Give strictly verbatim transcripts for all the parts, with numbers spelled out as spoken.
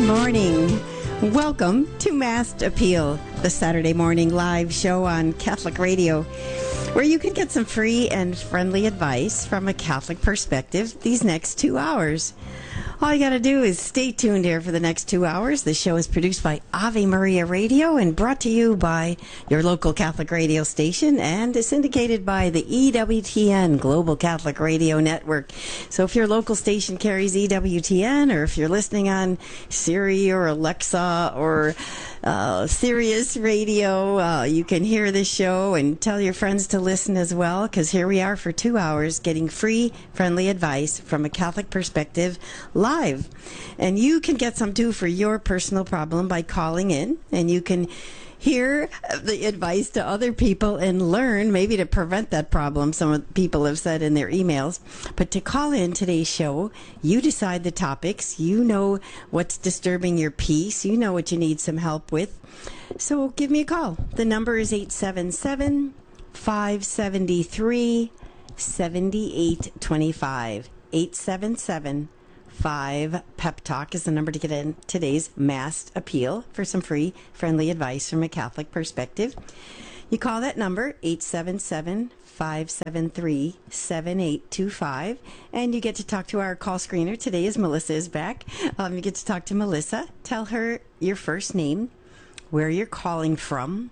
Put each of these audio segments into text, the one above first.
morning. Welcome to Masked Appeal, the Saturday morning live show on Catholic Radio, where you can get some free and friendly advice from a Catholic perspective these next two hours. All you got to do is stay tuned here for the next two hours. The show is produced by Ave Maria Radio and brought to you by your local Catholic radio station and is syndicated by the E W T N Global Catholic Radio Network. So if your local station carries E W T N, or if you're listening on Siri or Alexa or uh, Sirius Radio, uh, you can hear this show and tell your friends to listen as well, because here we are for two hours getting free, friendly advice from a Catholic perspective live. And you can get some too for your personal problem by calling in, and you can hear the advice to other people and learn maybe to prevent that problem, some of the people have said in their emails. But to call in today's show, you decide the topics, you know what's disturbing your peace, you know what you need some help with. So give me a call. The number is eight seven seven, five seven three, seven eight two five. eight seven seven, five Pep Talk is the number to get in today's Masked Appeal for some free, friendly advice from a Catholic perspective. You call that number, eight seven seven, five seven three, seven eight two five, and you get to talk to our call screener. Today is Melissa is back. Um, you get to talk to Melissa. Tell her your first name, where you're calling from,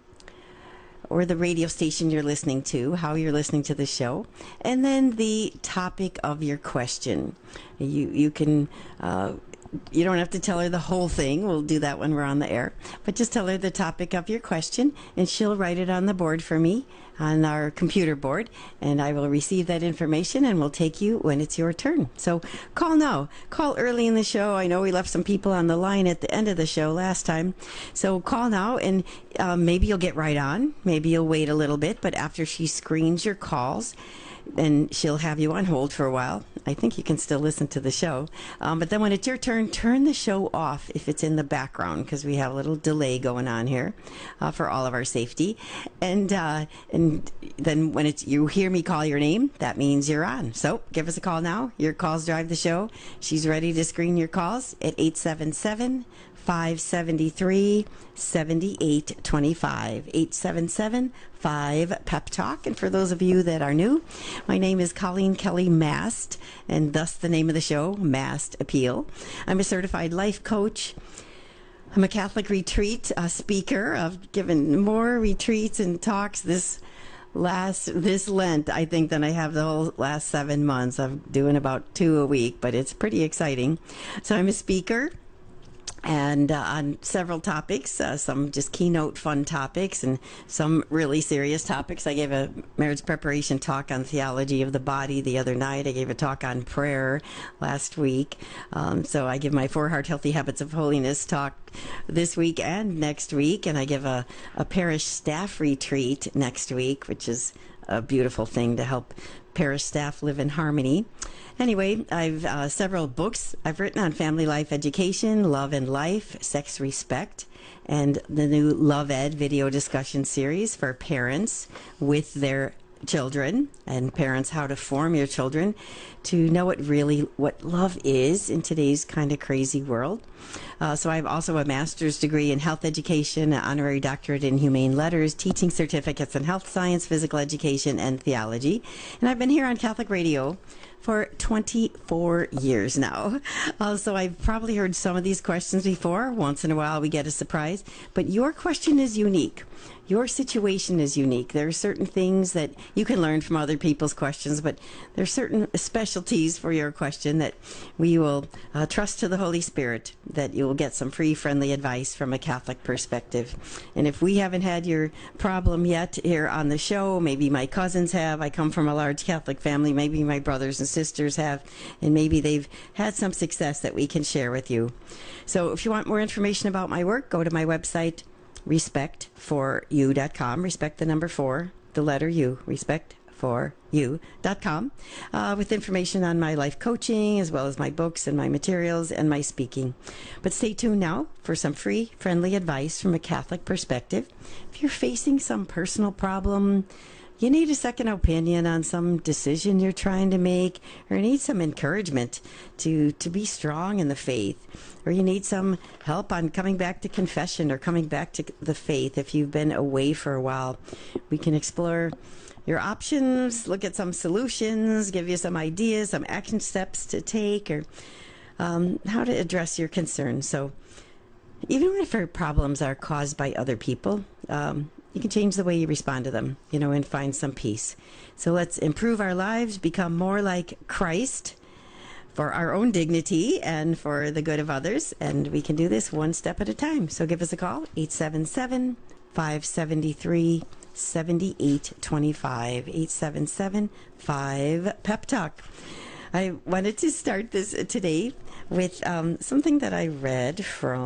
or the radio station you're listening to, how you're listening to the show, and then the topic of your question. You you can, uh, you don't have to tell her the whole thing. We'll do that when we're on the air. But just tell her the topic of your question, and she'll write it on the board for me, on our computer board, and I will receive that information, and we'll take you when it's your turn. So call now. Call early in the show. I know we left some people on the line at the end of the show last time. So call now, and um, maybe you'll get right on. Maybe you'll wait a little bit, but after she screens your calls, and she'll have you on hold for a while. I think you can still listen to the show. Um, but then when it's your turn, turn the show off if it's in the background, because we have a little delay going on here uh, for all of our safety. And uh, and then when it's you hear me call your name, that means you're on. So give us a call now. Your calls drive the show. She's ready to screen your calls at eight seven seven, five seven three, seven eight two five. eight seven seven, five Pep Talk. And for those of you that are new, my name is Colleen Kelly Mast, and thus the name of the show, Masked Appeal. I'm a certified life coach. I'm a Catholic retreat uh, speaker. I've given more retreats and talks this last this Lent, I think, than I have the whole last seven months. I'm doing about two a week, but it's pretty exciting. So I'm a speaker, and uh, on several topics, uh, some just keynote fun topics and some really serious topics. I gave a marriage preparation talk on theology of the body the other night. I gave a talk on prayer last week. Um, so I give my Four Heart Healthy Habits of Holiness talk this week and next week. And I give a, a parish staff retreat next week, which is a beautiful thing to help parish staff live in harmony. Anyway, I've uh, several books I've written on family life education, love and life, sex respect, and the new Love Ed video discussion series for parents with their children, and parents how to form your children to know what really what love is in today's kind of crazy world. Uh, so I have also a master's degree in health education, an honorary doctorate in humane letters, teaching certificates in health science, physical education, and theology. And I've been here on Catholic Radio for twenty-four years now. Uh, so I've probably heard some of these questions before. Once in a while we get a surprise. But your question is unique. Your situation is unique. There are certain things that you can learn from other people's questions, but there are certain specialties for your question that we will uh, trust to the Holy Spirit that you will get some free, friendly advice from a Catholic perspective. And if we haven't had your problem yet here on the show, maybe my cousins have. I come from a large Catholic family. Maybe my brothers and sisters have, and maybe they've had some success that we can share with you. So if you want more information about my work, go to my website, respect for you dot com. Respect the number four, the letter U, respect for you dot com, uh, with information on my life coaching, as well as my books and my materials and my speaking. But stay tuned now for some free, friendly advice from a Catholic perspective. If you're facing some personal problem, you need a second opinion on some decision you're trying to make, or you need some encouragement to, to be strong in the faith, or you need some help on coming back to confession or coming back to the faith if you've been away for a while, we can explore your options, look at some solutions, give you some ideas, some action steps to take, or um, how to address your concerns. So even if our problems are caused by other people, um, you can change the way you respond to them, you know, and find some peace. So let's improve our lives, become more like Christ for our own dignity and for the good of others. And we can do this one step at a time. So give us a call, eight seven seven, five seven three, seven eight two five, eight seven seven, five Pep Talk. I wanted to start this today with um, something that I read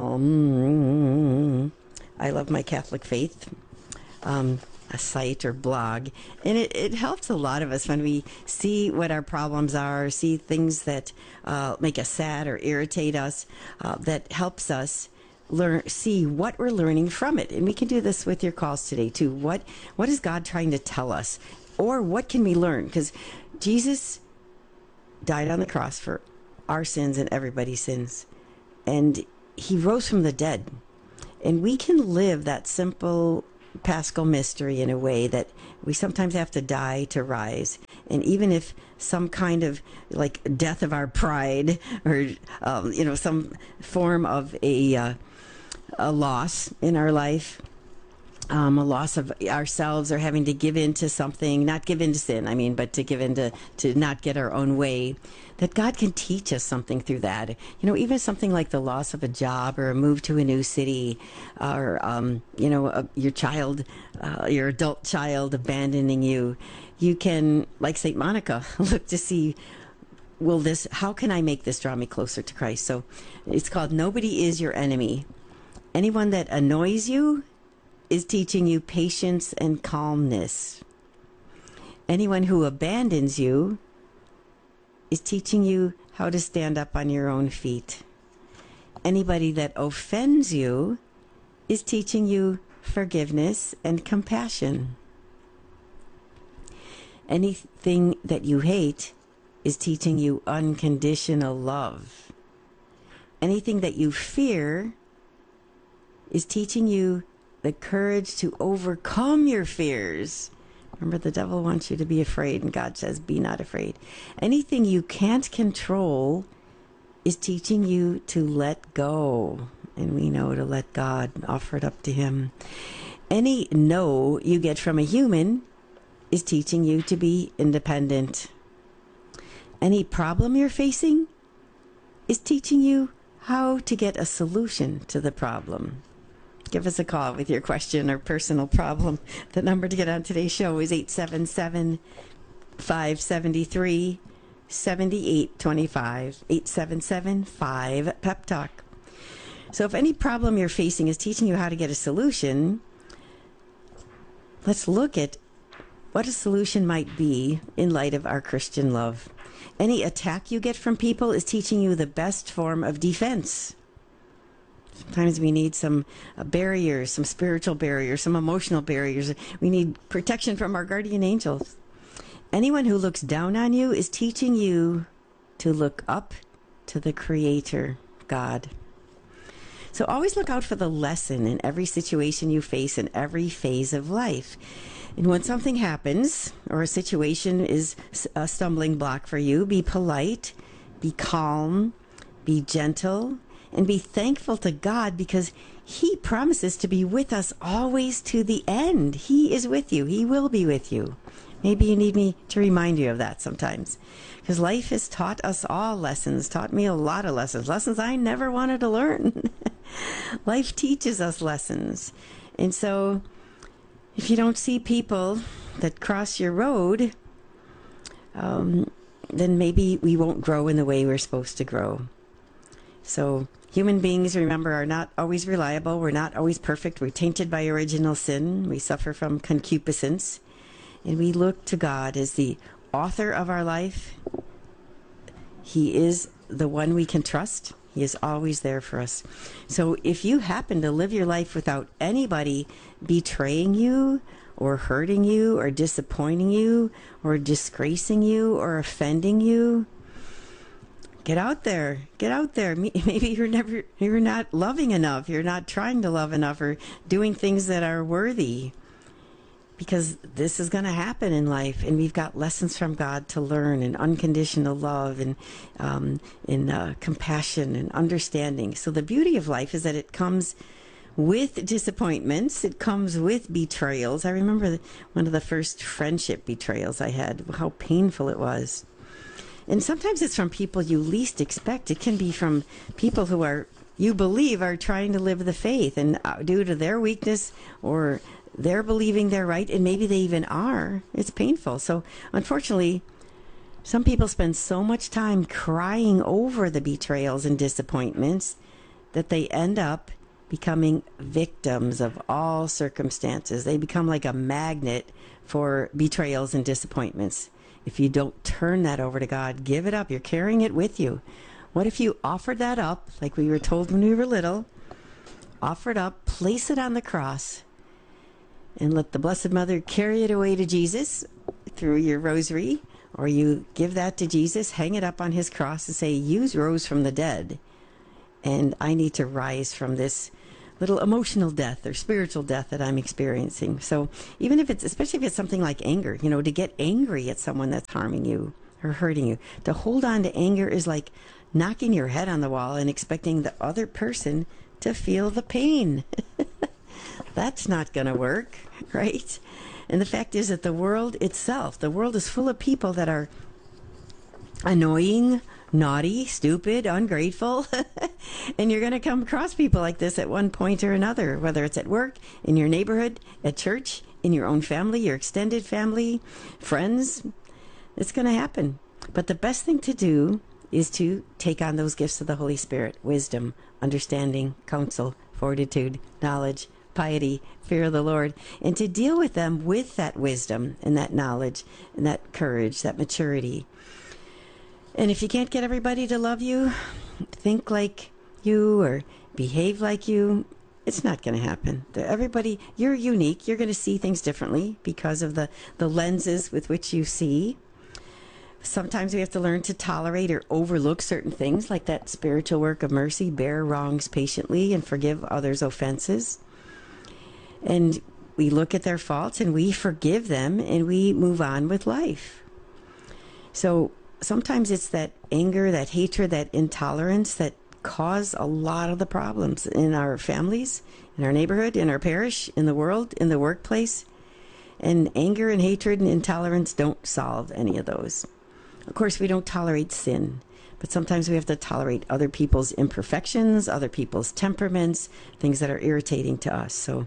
from I Love My Catholic Faith, um, a site or blog. And it, it helps a lot of us when we see what our problems are, see things that uh, make us sad or irritate us, uh, that helps us learn, see what we're learning from it. And we can do this with your calls today too. What What is God trying to tell us? Or what can we learn? Because Jesus died on the cross for our sins and everybody's sins. And he rose from the dead. And we can live that simple Paschal mystery in a way that we sometimes have to die to rise. And even if some kind of like death of our pride or, um, you know, some form of a, uh, a loss in our life, Um, a loss of ourselves or having to give in to something, not give in to sin, I mean, but to give in to, to not get our own way, that God can teach us something through that. You know, even something like the loss of a job or a move to a new city or, um, you know, a, your child, uh, your adult child abandoning you. You can, like Saint Monica, look to see, will this, how can I make this draw me closer to Christ? So it's called Nobody is Your Enemy. Anyone that annoys you is teaching you patience and calmness. Anyone who abandons you is teaching you how to stand up on your own feet. Anybody that offends you is teaching you forgiveness and compassion. Anything that you hate is teaching you unconditional love. Anything that you fear is teaching you the courage to overcome your fears. Remember, the devil wants you to be afraid, and God says, be not afraid. Anything you can't control is teaching you to let go. And we know to let God, offer it up to him. Any no you get from a human is teaching you to be independent. Any problem you're facing is teaching you how to get a solution to the problem. Give us a call with your question or personal problem. The number to get on today's show is eight seven seven, five seven three, seven eight two five, eight seven seven, five Pep Talk. So if any problem you're facing is teaching you how to get a solution, let's look at what a solution might be in light of our Christian love. Any attack you get from people is teaching you the best form of defense. Sometimes we need some uh, barriers, some spiritual barriers, some emotional barriers. We need protection from our guardian angels. Anyone who looks down on you is teaching you to look up to the Creator, God. So always look out for the lesson in every situation you face in every phase of life. And when something happens or a situation is a stumbling block for you, be polite, be calm, be gentle, and be thankful to God because he promises to be with us always to the end. He is with you. He will be with you. Maybe you need me to remind you of that sometimes. Because life has taught us all lessons, taught me a lot of lessons, lessons I never wanted to learn. Life teaches us lessons. And so if you don't see people that cross your road, um, then maybe we won't grow in the way we're supposed to grow. So human beings, remember, are not always reliable. We're not always perfect. We're tainted by original sin. We suffer from concupiscence. And we look to God as the author of our life. He is the one we can trust. He is always there for us. So if you happen to live your life without anybody betraying you or hurting you or disappointing you or disgracing you or offending you, get out there. Get out there. Maybe you're never, you're not loving enough. You're not trying to love enough or doing things that are worthy. Because this is going to happen in life, and we've got lessons from God to learn, and unconditional love, and um, in uh, compassion and understanding. So the beauty of life is that it comes with disappointments. It comes with betrayals. I remember one of the first friendship betrayals I had, how painful it was. And sometimes it's from people you least expect. It can be from people who are, you believe, are trying to live the faith, and uh, due to their weakness or they're believing they're right, and maybe they even are, it's painful. So unfortunately, some people spend so much time crying over the betrayals and disappointments that they end up becoming victims of all circumstances. They become like a magnet for betrayals and disappointments. If you don't turn that over to God, give it up. You're carrying it with you. What if you offered that up, like we were told when we were little, offer it up, place it on the cross, and let the Blessed Mother carry it away to Jesus through your rosary, or you give that to Jesus, hang it up on his cross and say, you rose from the dead, and I need to rise from this little emotional death or spiritual death that I'm experiencing. So even if it's, especially if it's something like anger, you know, to get angry at someone that's harming you or hurting you, to hold on to anger is like knocking your head on the wall and expecting the other person to feel the pain. That's not going to work, right? And the fact is that the world itself, the world is full of people that are annoying, naughty, stupid, ungrateful. And you're going to come across people like this at one point or another, whether it's at work, in your neighborhood, at church, in your own family, your extended family, friends. It's going to happen. But the best thing to do is to take on those gifts of the Holy Spirit: wisdom, understanding, counsel, fortitude, knowledge, piety, fear of the Lord, and to deal with them with that wisdom and that knowledge and that courage, that maturity. And if you can't get everybody to love you, think like you, or behave like you, it's not going to happen. Everybody, you're unique. You're going to see things differently because of the, the lenses with which you see. Sometimes we have to learn to tolerate or overlook certain things, like that spiritual work of mercy, bear wrongs patiently and forgive others' offenses. And we look at their faults and we forgive them and we move on with life. So sometimes it's that anger, that hatred, that intolerance that cause a lot of the problems in our families, in our neighborhood, in our parish, in the world, in the workplace. And anger and hatred and intolerance don't solve any of those. Of course, we don't tolerate sin, but sometimes we have to tolerate other people's imperfections, other people's temperaments, things that are irritating to us. So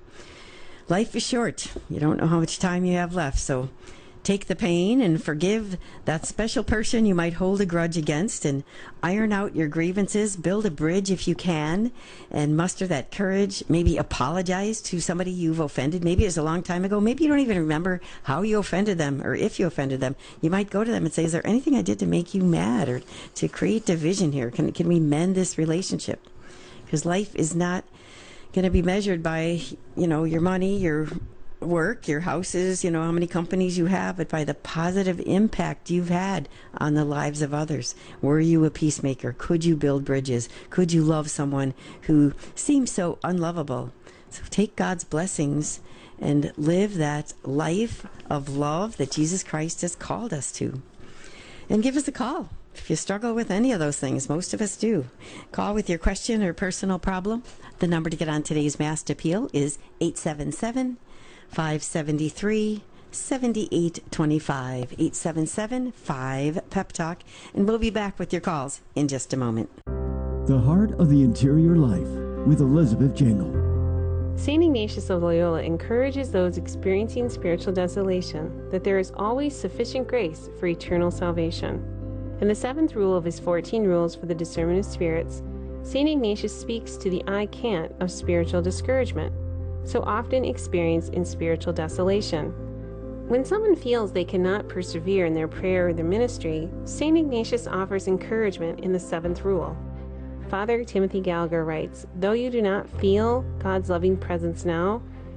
life is short. You don't know how much time you have left. So take the pain and forgive that special person you might hold a grudge against, and iron out your grievances. Build a bridge if you can, and muster that courage. Maybe apologize to somebody you've offended. Maybe it was a long time ago. Maybe you don't even remember how you offended them or if you offended them. You might go to them and say, is there anything I did to make you mad or to create division here? Can, can we mend this relationship? Because life is not going to be measured by, you know, your money, your work, your houses, you know, how many companies you have, but by the positive impact you've had on the lives of others. Were you a peacemaker? Could you build bridges? Could you love someone who seems so unlovable? So take God's blessings and live that life of love that Jesus Christ has called us to. And give us a call if you struggle with any of those things. Most of us do. Call with your question or personal problem. The number to get on today's Mass Appeal is eight seven seven, five seven three, seven eight two five, eight seven seven, five, P E P Talk, and we'll be back with your calls in just a moment. The Heart of the Interior Life with Elizabeth Jangle. Saint Ignatius of Loyola encourages those experiencing spiritual desolation that there is always sufficient grace for eternal salvation. In the seventh rule of his fourteen rules for the discernment of spirits, Saint Ignatius speaks to the I can't of spiritual discouragement, so often experienced in spiritual desolation. When someone feels they cannot persevere in their prayer or their ministry, Saint Ignatius offers encouragement in the seventh rule. Father Timothy Gallagher writes, though you do not feel God's loving presence now,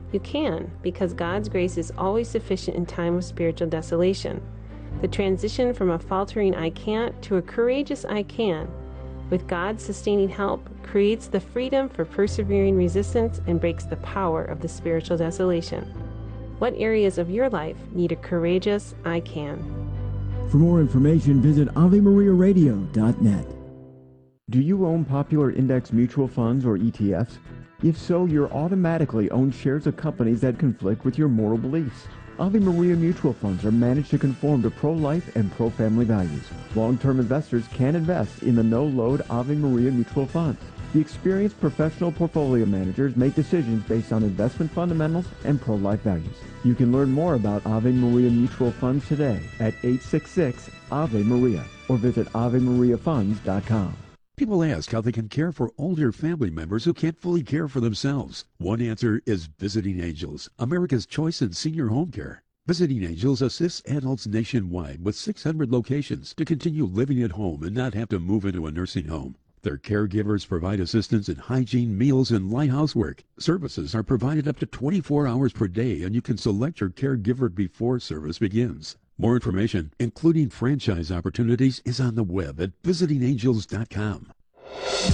You can, because God's grace is always sufficient in time of spiritual desolation. The transition from a faltering I can't to a courageous I can, with God's sustaining help, creates the freedom for persevering resistance and breaks the power of the spiritual desolation. What areas of your life need a courageous I can? For more information, visit ave maria radio dot net. Do you own popular index mutual funds or E T Fs? If so, you're automatically own shares of companies that conflict with your moral beliefs. Ave Maria mutual funds are managed to conform to pro-life and pro-family values. Long-term investors can invest in the no-load Ave Maria mutual funds. The experienced professional portfolio managers make decisions based on investment fundamentals and pro-life values. You can learn more about Ave Maria mutual funds today at eight six six Ave Maria or visit ave maria funds dot com. People ask how they can care for older family members who can't fully care for themselves. One answer is Visiting Angels, America's choice in senior home care. Visiting Angels assists adults nationwide with six hundred locations to continue living at home and not have to move into a nursing home. Their caregivers provide assistance in hygiene, meals, and light housework. Services are provided up to twenty-four hours per day, and you can select your caregiver before service begins. More information, including franchise opportunities, is on the web at visiting angels dot com.